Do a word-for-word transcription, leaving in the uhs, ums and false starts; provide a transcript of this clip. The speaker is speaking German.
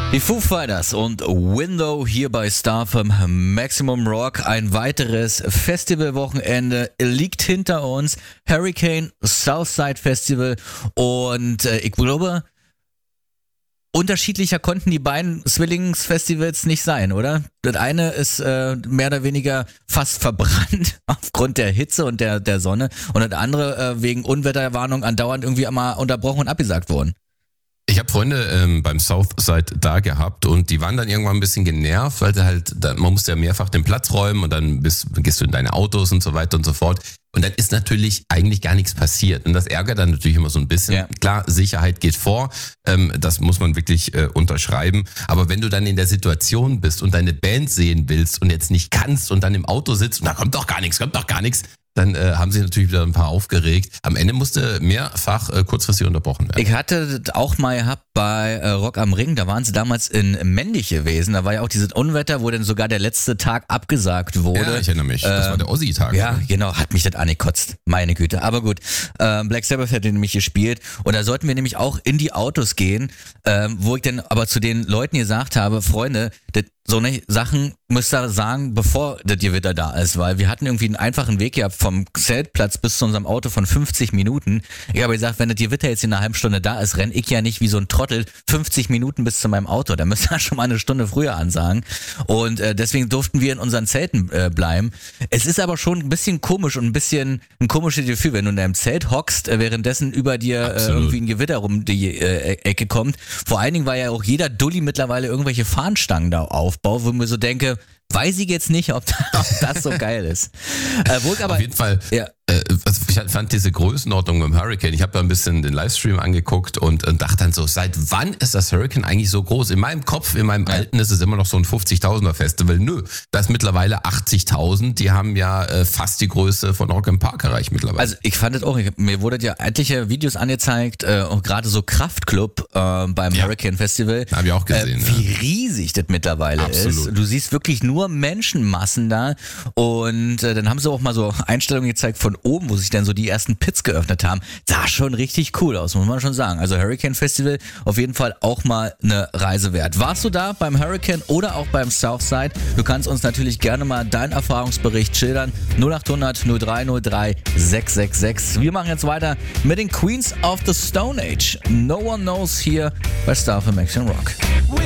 Die Foo Fighters und Window hier bei Star F M Maximum Rock. Ein weiteres Festivalwochenende liegt hinter uns. Hurricane Southside Festival und äh, ich glaube, unterschiedlicher konnten die beiden Zwillingsfestivals nicht sein, oder? Das eine ist äh, mehr oder weniger fast verbrannt aufgrund der Hitze und der, der Sonne und das andere äh, wegen Unwetterwarnung andauernd irgendwie einmal unterbrochen und abgesagt worden. Ich habe Freunde ähm, beim Southside da gehabt und die waren dann irgendwann ein bisschen genervt, weil sie halt, da, man musste ja mehrfach den Platz räumen und dann bist, gehst du in deine Autos und so weiter und so fort. Und dann ist natürlich eigentlich gar nichts passiert. Und das ärgert dann natürlich immer so ein bisschen. Ja. Klar, Sicherheit geht vor, ähm, das muss man wirklich äh, unterschreiben. Aber wenn du dann in der Situation bist und deine Band sehen willst und jetzt nicht kannst und dann im Auto sitzt und da kommt doch gar nichts, kommt doch gar nichts, dann äh, haben sie natürlich wieder ein paar aufgeregt. Am Ende musste mehrfach äh, kurzfristig unterbrochen werden. Ich hatte das auch mal gehabt bei äh, Rock am Ring, da waren sie damals in Männlich gewesen, da war ja auch dieses Unwetter, wo dann sogar der letzte Tag abgesagt wurde. Ja, ich erinnere mich, das ähm, war der Ossi-Tag. Ja, ne? genau, hat mich das angekotzt, meine Güte. Aber gut, ähm, Black Sabbath hat den nämlich gespielt und da sollten wir nämlich auch in die Autos gehen, ähm, wo ich dann aber zu den Leuten gesagt habe, Freunde, das so eine Sachen müsst ihr sagen, bevor das Gewitter da ist, weil wir hatten irgendwie einen einfachen Weg gehabt vom Zeltplatz bis zu unserem Auto von fünfzig Minuten. Ich habe gesagt, wenn das Gewitter jetzt in einer halben Stunde da ist, renn ich ja nicht wie so ein Trottel fünfzig Minuten bis zu meinem Auto. Da müsst ihr schon mal eine Stunde früher ansagen. Und äh, deswegen durften wir in unseren Zelten äh, bleiben. Es ist aber schon ein bisschen komisch und ein bisschen ein komisches Gefühl, wenn du in deinem Zelt hockst, äh, währenddessen über dir äh, irgendwie ein Gewitter rum die äh, Ecke kommt. Vor allen Dingen, weil ja auch jeder Dulli mittlerweile irgendwelche Fahnenstangen da aufbaut, wo ich mir so denke, weiß ich jetzt nicht, ob das so geil ist. Äh, wo ich aber, Auf jeden Fall, ja. äh, also ich fand diese Größenordnung beim Hurricane, ich habe da ein bisschen den Livestream angeguckt und, und dachte dann so, seit wann ist das Hurricane eigentlich so groß? In meinem Kopf, in meinem ja. Alten ist es immer noch so ein fünfzigtausender Festival. Nö, das ist mittlerweile achtzigtausend, die haben ja äh, fast die Größe von Rock im Park erreicht mittlerweile. Also ich fand das auch, ich, mir wurde ja etliche Videos angezeigt, äh, und gerade so Kraftclub äh, beim ja. Hurricane Festival. Hab ich auch gesehen. Äh, wie ja. riesig das mittlerweile Absolut. ist. Du siehst wirklich nur Menschenmassen da und äh, dann haben sie auch mal so Einstellungen gezeigt von oben, wo sich dann so die ersten Pits geöffnet haben. Sah schon richtig cool aus, muss man schon sagen. Also Hurricane Festival auf jeden Fall auch mal eine Reise wert. Warst du da beim Hurricane oder auch beim Southside? Du kannst uns natürlich gerne mal deinen Erfahrungsbericht schildern. null acht hundert null drei null drei sechs sechs sechs. Wir machen jetzt weiter mit den Queens of the Stone Age. No One Knows hier bei Star F M Maximum Rock.